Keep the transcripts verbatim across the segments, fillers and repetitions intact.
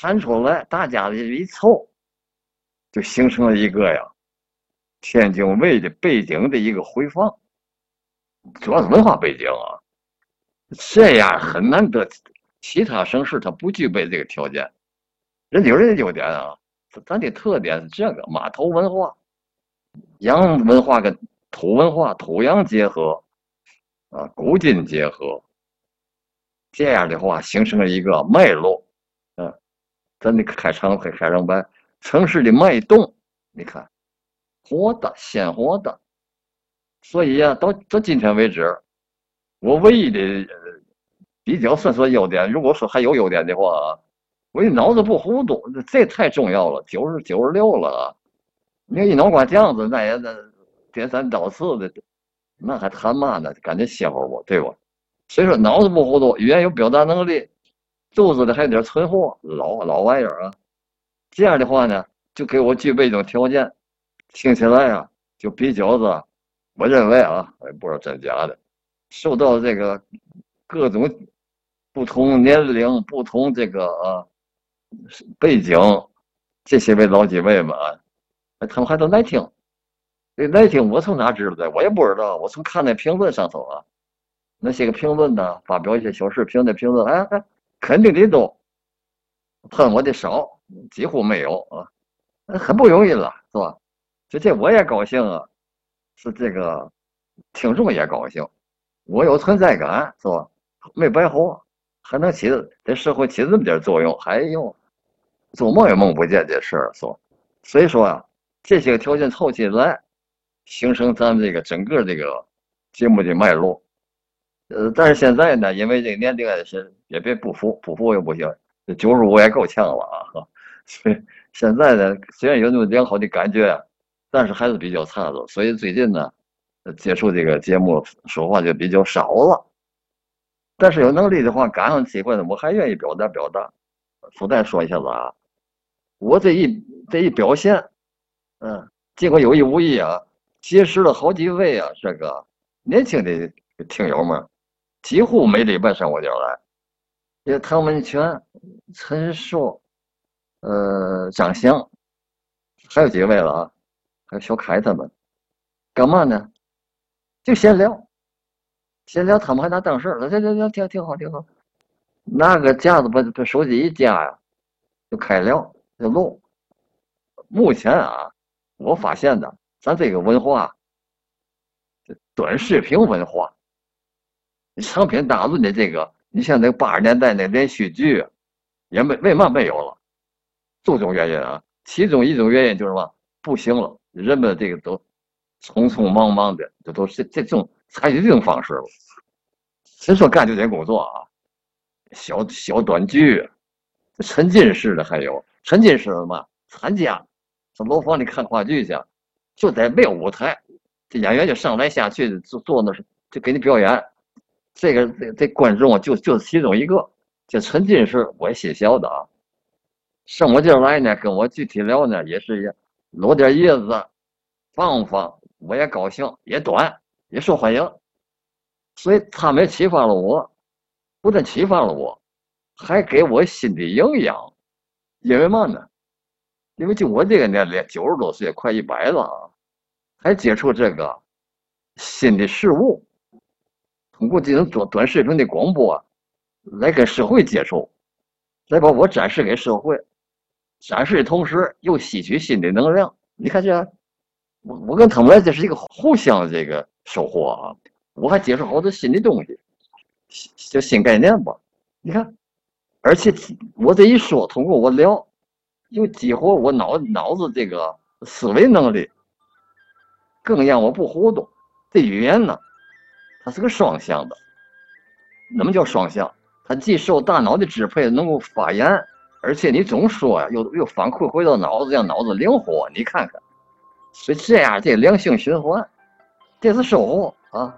弹出来，大家的一凑，就形成了一个呀天津卫的背景的一个回放，主要是文化背景啊，这样很难得，其他省市它不具备这个条件。人有人的优点啊，咱的特点是这个码头文化、洋文化跟土文化、土洋结合啊，古今结合，这样的话形成了一个脉络。嗯、啊，咱的开场开开场白，城市的脉动，你看，活的鲜活的。所以啊，到到今天为止，我唯一的、呃、比较算说优点，如果说还有优点的话啊，我一脑子不糊涂，这太重要了。九十九十六了啊，你看一脑瓜浆子，那也那颠三倒四的，那还谈嘛呢？赶紧歇会儿吧，对吧？所以说脑子不糊涂，语言有表达能力，肚子里还有点存货，老老玩意儿啊。这样的话呢，就给我具备一种条件，听起来啊，就比较的，我认为啊，我也不知道真假的，受到这个各种不同年龄、不同这个啊背景，这些位老几位们啊，他们还都来听。这来听我从哪知道的？我也不知道，我从看那评论上头啊，那些个评论呢，发表一些小视频的评论，哎哎，肯定的都喷我的少，几乎没有啊，很不容易了，是吧？就这我也高兴啊，是这个听众也高兴，我有存在感，是吧？没白活，还能起在社会起这么点作用，还有做梦也梦不见这事儿，是吧？所以说啊，这些个条件凑起来，形成咱们这个整个这个节目的脉络。呃，但是现在呢，因为这个年龄是也别不服，不服又不行，九十五也够呛了啊。所以现在呢，虽然有那么良好的感觉，但是还是比较差的。所以最近呢，接触这个节目说话就比较少了。但是有能力的话，赶上机会呢，我还愿意表达表达。附带说一下子啊，我这一这一表现，嗯，结果有意无意啊，结识了好几位啊，这个年轻的听友们，几乎每礼拜上我这儿来。这唐文全、陈硕、呃张翔，还有几位了啊，还有小凯他们，干嘛呢？就闲聊，闲聊，他们还拿当事儿，这这这挺挺好挺好。拿个架子把把手机一架呀，就开聊就录。目前啊，我发现的，咱这个文化，短视频文化，长篇大论的这个，你像那八十年代那连续剧，也没为嘛没有了？种种原因啊，其中一种原因就是什么？不行了，人们这个都匆匆忙忙的，这都是这种采取这种方式了。谁说干这点工作啊？小小短剧，沉浸式的还有沉浸式的嘛？参加上楼房里看话剧去，就在没有舞台，这演员就上来下去坐坐那是就给你表演。这个这这观众啊，就就是其中一个。这沉浸式我也心小的啊。上我这儿来呢，跟我具体聊呢，也是搂点叶子，放放，我也高兴，也短，也受欢迎。所以他们也启发了我，不但启发了我，还给我新的营养。因为嘛呢？因为就我这个年龄，九十多岁，快一百了啊，还接触这个新的事物，通过这种短短视频的广播，来跟社会接触，来把我展示给社会，展示的同时又吸取新的能量。你看这，我我跟他们来这是一个互相这个收获啊。我还接触好多新的东西，就新概念吧。你看，而且我这一说，通过我聊，又激活我脑脑子这个思维能力，更让我不糊涂。这语言呢，它是个双向的。什么叫双向？它既受大脑的支配，能够发言，而且你总说呀，又又反馈回到脑子，让脑子灵活。你看看，所以这样这良性循环，这是收获啊。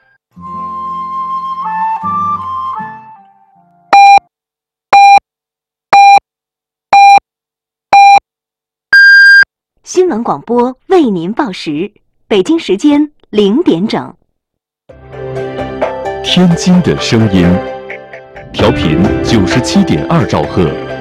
新闻广播为您报时，北京时间零点整。 天津的声音，调频九十七点二兆赫。